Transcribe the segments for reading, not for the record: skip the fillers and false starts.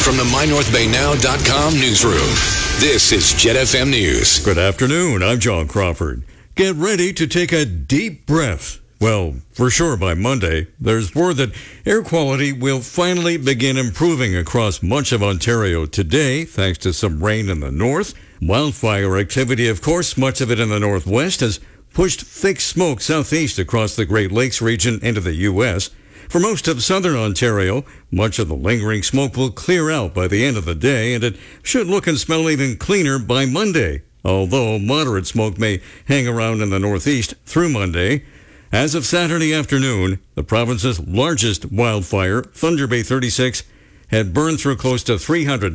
From the MyNorthBayNow.com newsroom, this is Jet FM News. Good afternoon. I'm John Crawford. Get ready to take a deep breath. Well, for sure by Monday, there's word that air quality will finally begin improving across much of Ontario today, thanks to some rain in the north. Wildfire activity, of course, much of it in the northwest, has pushed thick smoke southeast across the Great Lakes region into the U.S. For most of southern Ontario, much of the lingering smoke will clear out by the end of the day, and it should look and smell even cleaner by Monday, although moderate smoke may hang around in the northeast through Monday. As of Saturday afternoon, the province's largest wildfire, Thunder Bay 36, had burned through close to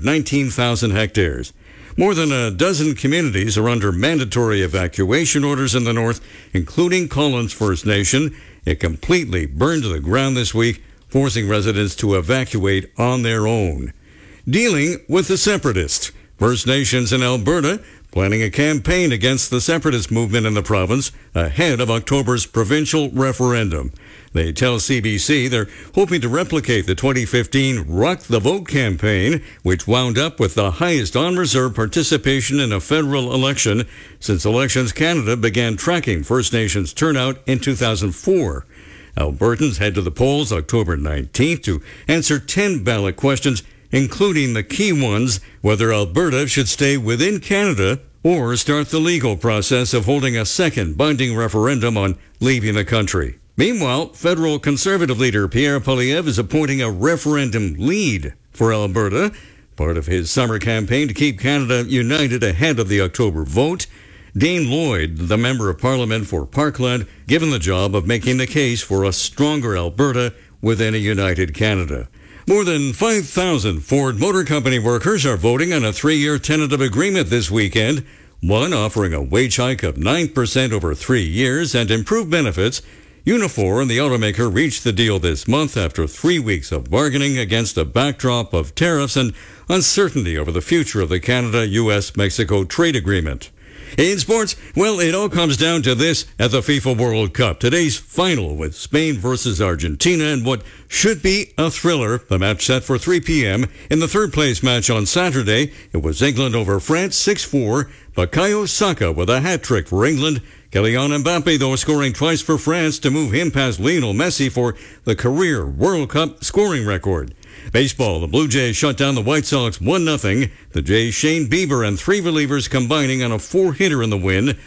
319,000 hectares. More than a dozen communities are under mandatory evacuation orders in the north, including Collins First Nation. It completely burned to the ground this week, forcing residents to evacuate on their own. Dealing with the separatists, First Nations in Alberta planning a campaign against the separatist movement in the province ahead of October's provincial referendum. They tell CBC they're hoping to replicate the 2015 Rock the Vote campaign, which wound up with the highest on-reserve participation in a federal election since Elections Canada began tracking First Nations turnout in 2004. Albertans head to the polls October 19th to answer 10 ballot questions, including the key ones, whether Alberta should stay within Canada or start the legal process of holding a second binding referendum on leaving the country. Meanwhile, federal Conservative leader Pierre Poilievre is appointing a referendum lead for Alberta, part of his summer campaign to keep Canada united ahead of the October vote. Dane Lloyd, the Member of Parliament for Parkland, given the job of making the case for a stronger Alberta within a united Canada. More than 5,000 Ford Motor Company workers are voting on a 3-year tentative agreement this weekend, one offering a wage hike of 9% over 3 years and improved benefits. Unifor and the automaker reached the deal this month after 3 weeks of bargaining against a backdrop of tariffs and uncertainty over the future of the Canada-U.S.-Mexico trade agreement. In sports, well, it all comes down to this at the FIFA World Cup. Today's final with Spain versus Argentina and what should be a thriller. The match set for 3 p.m. In the third-place match on Saturday, it was England over France 6-4. Bukayo Saka with a hat-trick for England. Kylian Mbappe, though, scoring twice for France to move him past Lionel Messi for the career World Cup scoring record. Baseball, the Blue Jays shut down the White Sox 1-0. The Jays' Shane Bieber and 3 relievers combining on a 4-hitter in the win.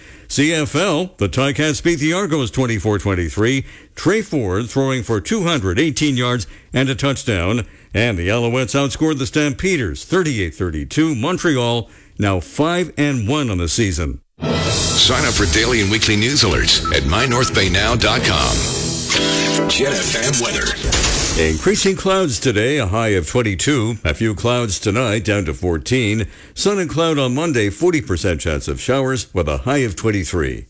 CFL, the Ticats beat the Argos 24-23. Trey Ford throwing for 218 yards and a touchdown. And the Alouettes outscored the Stampeders 38-32. Montreal now 5-1 on the season. Sign up for daily and weekly news alerts at MyNorthBayNow.com. Jet FM weather. Increasing clouds today, a high of 22. A few clouds tonight, down to 14. Sun and cloud on Monday, 40% chance of showers with a high of 23.